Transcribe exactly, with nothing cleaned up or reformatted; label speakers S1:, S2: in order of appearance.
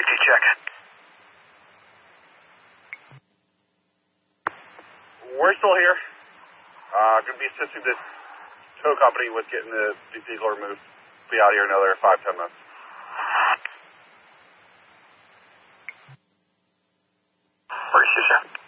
S1: Whiskey, check.
S2: We're still here. Uh, going to be assisting the tow company with getting the vehicle removed. Be out here another five, ten minutes.
S1: Where is you, sir?